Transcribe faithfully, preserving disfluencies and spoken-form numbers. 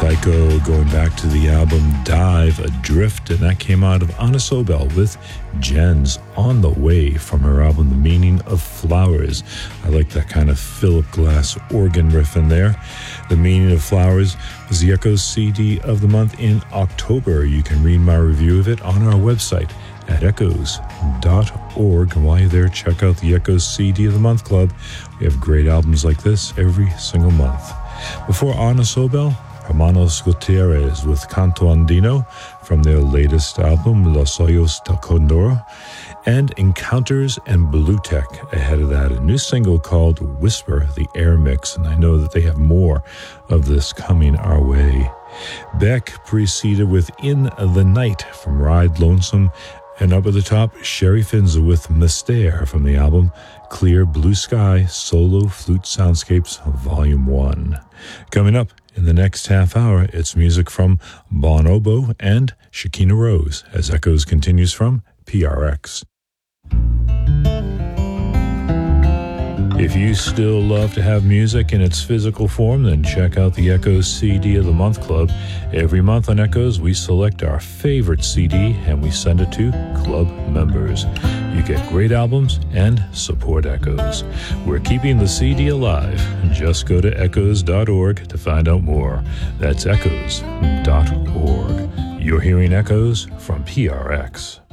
Psycho, going back to the album Dive Adrift, and that came out of Anna Sobel with Jens On The Way from her album The Meaning of Flowers. I like that kind of Philip Glass organ riff in there. The Meaning of Flowers was the Echoes C D of the month in October. You can read my review of it on our website at echoes dot org. And while you're there, check out the Echoes C D of the Month Club. We have great albums like this every single month. Before Anna Sobel, Hermanos Gutierrez with Canto Andino from their latest album, Los Hoyos del Condor, and Encounters and Blue Tech ahead of that, a new single called Whisper, the Air Mix, and I know that they have more of this coming our way. Beck preceded with In the Night from Ride Lonesome, and up at the top, Sherry Finza with Mystère from the album Clear Blue Sky Solo Flute Soundscapes Volume one. Coming up in the next half hour, it's music from Bonobo and Shekinah Rose as Echoes continues from P R X. If you still love to have music in its physical form, then check out the Echoes C D of the Month Club. Every month on Echoes, we select our favorite C D and we send it to club members. You get great albums and support Echoes. We're keeping the C D alive. Just go to echoes dot org to find out more. That's echoes dot org. You're hearing Echoes from P R X.